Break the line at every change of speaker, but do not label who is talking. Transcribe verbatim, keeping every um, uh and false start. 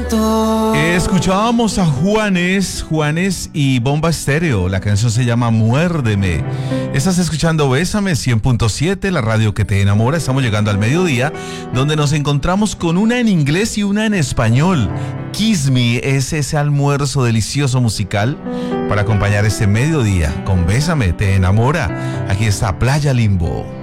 tú.
Escuchábamos a Juanes, Juanes y Bomba Estéreo. La canción se llama Muérdeme. Estás escuchando Bésame cien punto siete, la radio que te enamora. Estamos llegando al mediodía, donde nos encontramos con una en inglés y una en español. Kiss Me es ese almuerzo delicioso musical para acompañar este mediodía con Bésame, te enamora. Aquí está Playa Limbo.